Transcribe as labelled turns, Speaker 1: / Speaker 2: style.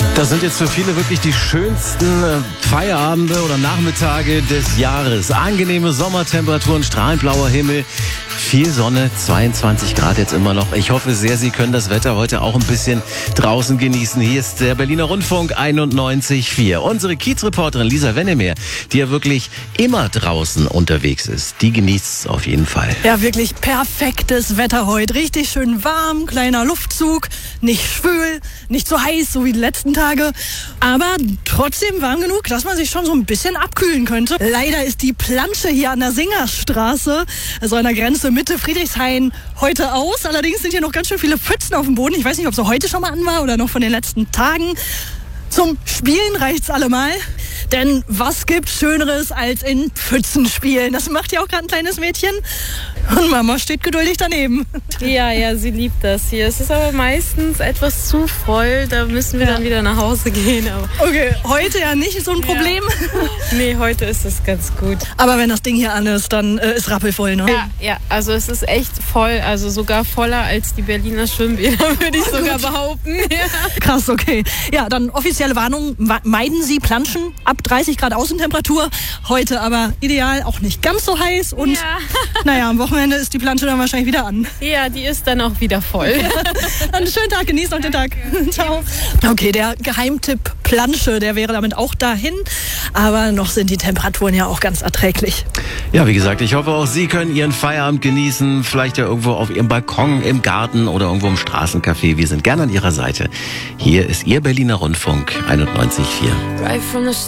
Speaker 1: Das sind jetzt für viele wirklich die schönsten Feierabende oder Nachmittage des Jahres. Angenehme Sommertemperaturen, strahlend blauer Himmel, viel Sonne, 22 Grad jetzt immer noch. Ich hoffe sehr, Sie können das Wetter heute auch ein bisschen draußen genießen. Hier ist der Berliner Rundfunk 91.4. Unsere Kiezreporterin Lisa Wennemeer, die ja wirklich immer draußen unterwegs ist, die genießt es auf jeden Fall.
Speaker 2: Ja, wirklich perfektes Wetter heute. Richtig schön warm, kleiner Luftzug, nicht schwül, nicht so heiß, so wie die letzten Tage, aber trotzdem warm genug, dass man sich schon so ein bisschen abkühlen könnte. Leider ist die Plansche hier an der Singerstraße, also an der Grenze Mitte Friedrichshain, heute aus. Allerdings sind hier noch ganz schön viele Pfützen auf dem Boden. Ich weiß nicht, ob sie heute schon mal an war oder noch von den letzten Tagen. Zum Spielen reicht's allemal. Denn was gibt's Schöneres als in Pfützen spielen? Das macht ja auch gerade ein kleines Mädchen. Und Mama steht geduldig daneben.
Speaker 3: Ja, sie liebt das hier. Es ist aber meistens etwas zu voll. Da müssen wir dann wieder nach Hause gehen. Aber
Speaker 2: okay, heute ja nicht so ein Problem.
Speaker 3: Nee, heute ist es ganz gut.
Speaker 2: Aber wenn das Ding hier an ist, dann ist rappelvoll, ne?
Speaker 3: Ja, also es ist echt voll. Also sogar voller als die Berliner Schwimmbäder, würde ich sogar behaupten. Ja.
Speaker 2: Krass, okay. Ja, dann offizielle Warnung, meiden Sie Planschen ab 30 Grad Außentemperatur. Heute aber ideal, auch nicht ganz so heiß. Und naja, am Wochenende ist die Plansche dann wahrscheinlich wieder an.
Speaker 3: Ja, die ist dann auch wieder voll.
Speaker 2: Dann einen schönen Tag, genießt noch den Tag. Ciao. Okay, der Geheimtipp Plansche, der wäre damit auch dahin. Aber noch sind die Temperaturen ja auch ganz erträglich.
Speaker 1: Ja, wie gesagt, ich hoffe auch Sie können Ihren Feierabend genießen. Vielleicht ja irgendwo auf Ihrem Balkon, im Garten oder irgendwo im Straßencafé. Wir sind gerne an Ihrer Seite. Hier ist Ihr Berliner Rundfunk 91.4.